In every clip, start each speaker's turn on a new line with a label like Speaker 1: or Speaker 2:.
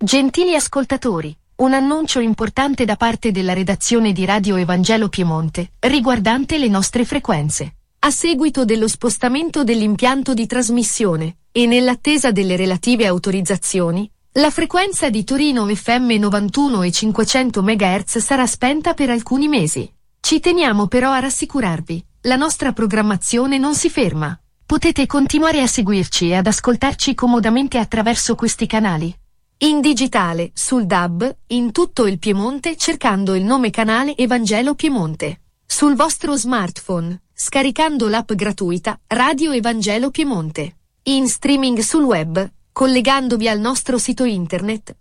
Speaker 1: Gentili ascoltatori, un annuncio importante da parte della redazione di Radio Evangelo Piemonte, riguardante le nostre frequenze. A seguito dello spostamento dell'impianto di trasmissione, e nell'attesa delle relative autorizzazioni, la frequenza di Torino FM 91 e 500 MHz sarà spenta per alcuni mesi. Ci teniamo però a rassicurarvi, la nostra programmazione non si ferma. Potete continuare a seguirci e ad ascoltarci comodamente attraverso questi canali. In digitale, sul DAB, in tutto il Piemonte cercando il nome canale Evangelo Piemonte. Sul vostro smartphone, scaricando l'app gratuita Radio Evangelo Piemonte. In streaming sul web, collegandovi al nostro sito internet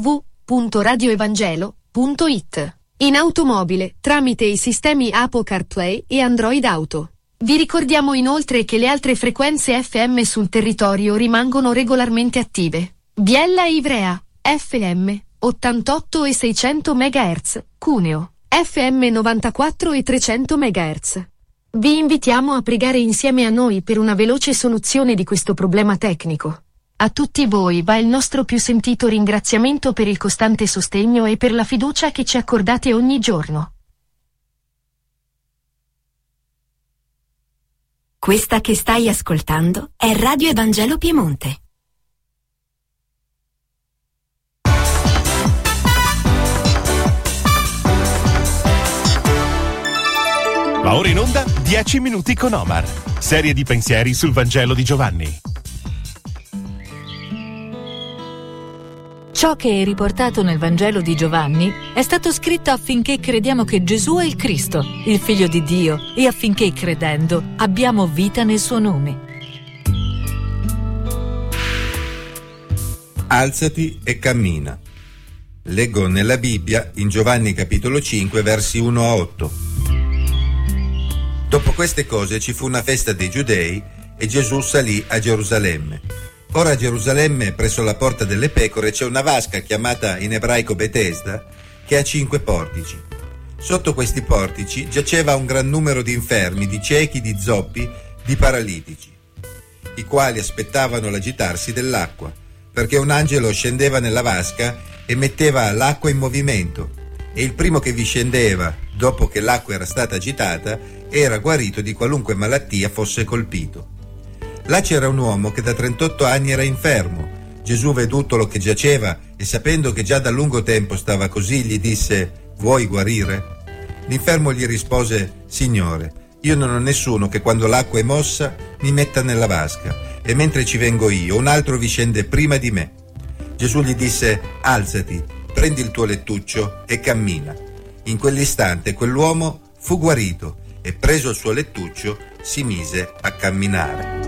Speaker 1: www.radioevangelo.it. In automobile, tramite i sistemi Apple CarPlay e Android Auto. Vi ricordiamo inoltre che le altre frequenze FM sul territorio rimangono regolarmente attive. Biella e Ivrea, FM, 88 e 600 MHz, Cuneo, FM 94 e 300 MHz. Vi invitiamo a pregare insieme a noi per una veloce soluzione di questo problema tecnico. A tutti voi va il nostro più sentito ringraziamento per il costante sostegno e per la fiducia che ci accordate ogni giorno.
Speaker 2: Questa che stai ascoltando è Radio Evangelo Piemonte.
Speaker 3: Va ora in onda 10 minuti con Omar, serie di pensieri sul Vangelo di Giovanni.
Speaker 4: Ciò che è riportato nel Vangelo di Giovanni è stato scritto affinché crediamo che Gesù è il Cristo, il Figlio di Dio, e affinché credendo abbiamo vita nel suo nome.
Speaker 5: Alzati e cammina. Leggo nella Bibbia in Giovanni capitolo 5 versi 1 a 8. Dopo queste cose ci fu una festa dei Giudei e Gesù salì a Gerusalemme. Ora a Gerusalemme, presso la porta delle pecore, c'è una vasca chiamata in ebraico Betesda, che ha 5 portici. Sotto questi portici giaceva un gran numero di infermi, di ciechi, di zoppi, di paralitici, i quali aspettavano l'agitarsi dell'acqua, perché un angelo scendeva nella vasca e metteva l'acqua in movimento, e il primo che vi scendeva, dopo che l'acqua era stata agitata, era guarito di qualunque malattia fosse colpito. Là c'era un uomo che da 38 anni era infermo. Gesù, vedutolo che giaceva e sapendo che già da lungo tempo stava così, gli disse: «Vuoi guarire?» L'infermo gli rispose: «Signore, io non ho nessuno che quando l'acqua è mossa mi metta nella vasca, e mentre ci vengo io un altro vi scende prima di me». Gesù gli disse: «Alzati, prendi il tuo lettuccio e cammina». In quell'istante quell'uomo fu guarito e, preso il suo lettuccio, si mise a camminare.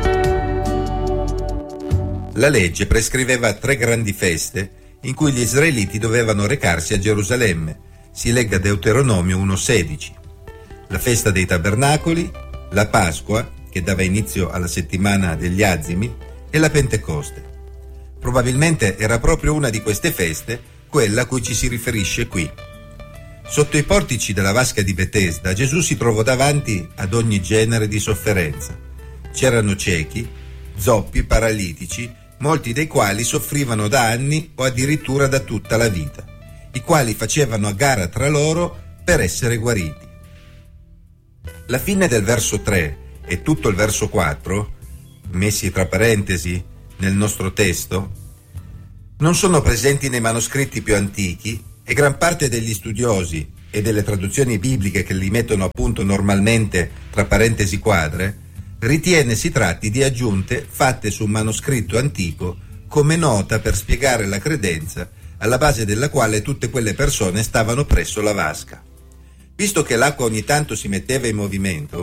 Speaker 5: La legge prescriveva 3 grandi feste in cui gli israeliti dovevano recarsi a Gerusalemme. Si legga Deuteronomio 1,16. La festa dei tabernacoli, la Pasqua, che dava inizio alla settimana degli Azimi, e la Pentecoste. Probabilmente era proprio una di queste feste quella a cui ci si riferisce qui. Sotto i portici della vasca di Betesda, Gesù si trovò davanti ad ogni genere di sofferenza. C'erano ciechi, zoppi, paralitici, molti dei quali soffrivano da anni o addirittura da tutta la vita, i quali facevano a gara tra loro per essere guariti. La fine del verso 3 e tutto il verso 4, messi tra parentesi nel nostro testo, non sono presenti nei manoscritti più antichi, e gran parte degli studiosi e delle traduzioni bibliche che li mettono a punto normalmente tra parentesi quadre ritiene si tratti di aggiunte fatte su un manoscritto antico come nota per spiegare la credenza alla base della quale tutte quelle persone stavano presso la vasca. Visto che l'acqua ogni tanto si metteva in movimento,